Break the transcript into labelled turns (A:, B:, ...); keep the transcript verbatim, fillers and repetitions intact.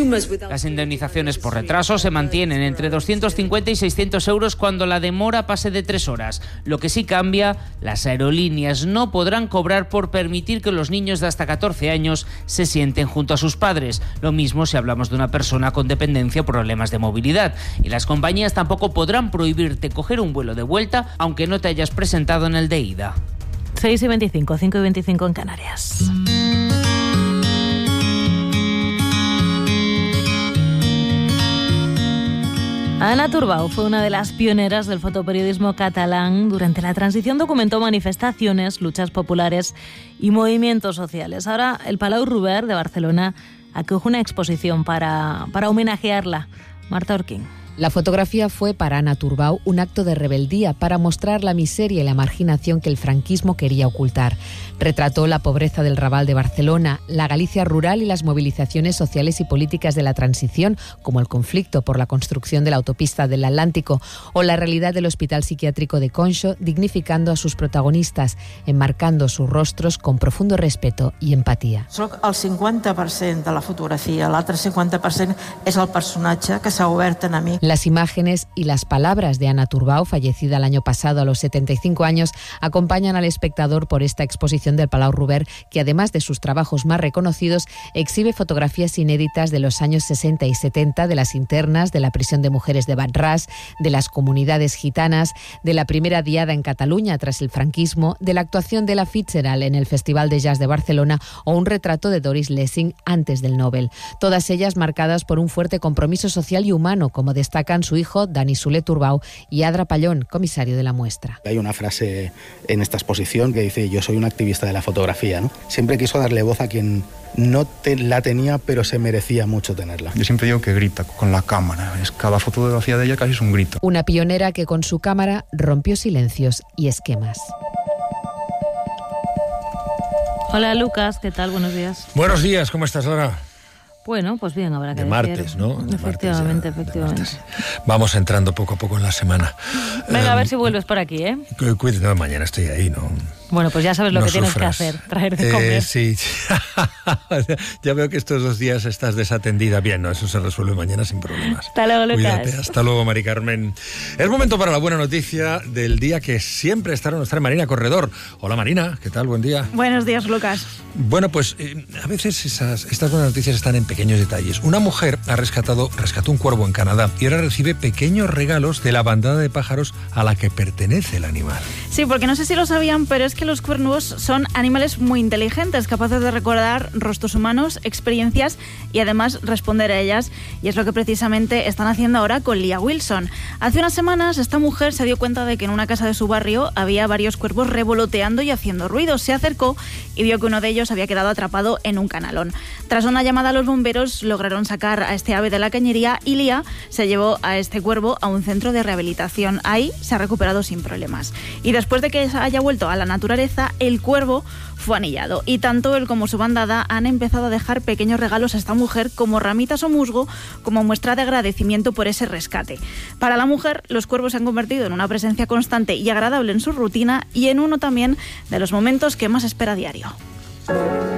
A: Las indemnizaciones por retraso se mantienen entre doscientos cincuenta y seiscientos euros cuando la demora pase de tres horas. Lo que sí cambia, las aerolíneas no podrán cobrar por permitir que los niños de hasta catorce años se sienten junto a sus padres. Lo mismo si hablamos de una persona con dependencia o problemas de movilidad. Y las compañías tampoco podrán prohibirte coger un vuelo de vuelta aunque no te hayas presentado en el de ida.
B: seis y veinticinco, cinco y veinticinco en Canarias. Ana Turbau fue una de las pioneras del fotoperiodismo catalán. Durante la transición documentó manifestaciones, luchas populares y movimientos sociales. Ahora el Palau Robert de Barcelona acoge una exposición para, para homenajearla. Marta Orquín.
C: La fotografía fue para Ana Turbau un acto de rebeldía para mostrar la miseria y la marginación que el franquismo quería ocultar. Retrató la pobreza del Raval de Barcelona, la Galicia rural y las movilizaciones sociales y políticas de la transición, como el conflicto por la construcción de la autopista del Atlántico o la realidad del Hospital Psiquiátrico de Conxo, dignificando a sus protagonistas, enmarcando sus rostros con profundo respeto y empatía.
D: Soc el cinquanta per cent de la fotografia, l'altre cinquanta per cent és el personatge que s'ha obert a mi.
C: Las imágenes y las palabras de Ana Turbau, fallecida el año pasado a los setenta y cinco años, acompañan al espectador por esta exposición del Palau Robert, que además de sus trabajos más reconocidos, exhibe fotografías inéditas de los años sesenta y setenta, de las internas, de la prisión de mujeres de Bat-Ras, de las comunidades gitanas, de la primera diada en Cataluña tras el franquismo, de la actuación de la Fitzgerald en el Festival de Jazz de Barcelona o un retrato de Doris Lessing antes del Nobel. Todas ellas marcadas por un fuerte compromiso social y humano, como destacan su hijo Dani Soler Turbau y Adra Pallón, comisario de la muestra.
E: Hay una frase en esta exposición que dice: yo soy un activista de la fotografía, ¿no? Siempre quiso darle voz a quien no te, la tenía, pero se merecía mucho tenerla.
F: Yo siempre digo que grita con la cámara. Es, cada fotografía de ella casi es un grito.
C: Una pionera que con su cámara rompió silencios y esquemas.
B: Hola Lucas, ¿qué tal? Buenos días.
G: Buenos días, ¿cómo estás, Lara?
B: Bueno, pues bien, habrá que
G: de
B: decir.
G: martes, ¿no? De
B: efectivamente,
G: martes ya,
B: efectivamente.
G: martes. Vamos entrando poco a poco en la semana.
B: Venga,
G: eh,
B: a ver si vuelves por aquí, ¿eh?
G: Cuídate, no, mañana estoy ahí, ¿no?
B: Bueno, pues ya sabes lo
G: no
B: que tienes
G: sufras.
B: que hacer, traer de comer.
G: Eh, sí, ya veo que estos dos días estás desatendida. Bien, no, eso se resuelve mañana sin problemas.
B: Hasta luego, Lucas.
G: Cuídate, hasta luego, Mari Carmen. Es momento para la buena noticia del día, que siempre estará nuestra Marina Corredor. Hola, Marina, ¿qué tal? Buen día.
H: Buenos días, Lucas.
G: Bueno, pues eh, a veces esas, estas buenas noticias están en pequeños detalles. Una mujer ha rescatado, rescató un cuervo en Canadá y ahora recibe pequeños regalos de la bandada de pájaros a la que pertenece el animal.
H: Sí, porque no sé si lo sabían, pero es que los cuervos son animales muy inteligentes, capaces de recordar rostros humanos, experiencias y además responder a ellas. Y es lo que precisamente están haciendo ahora con Lia Wilson. Hace unas semanas esta mujer se dio cuenta de que en una casa de su barrio había varios cuervos revoloteando y haciendo ruido. Se acercó y vio que uno de ellos había quedado atrapado en un canalón. Tras una llamada a los bomberos lograron sacar a este ave de la cañería y Lia se llevó a este cuervo a un centro de rehabilitación. Ahí se ha recuperado sin problemas. Y después de que haya vuelto a la naturaleza, el cuervo fue anillado y tanto él como su bandada han empezado a dejar pequeños regalos a esta mujer, como ramitas o musgo, como muestra de agradecimiento por ese rescate. Para la mujer, los cuervos se han convertido en una presencia constante y agradable en su rutina y en uno también de los momentos que más espera a diario.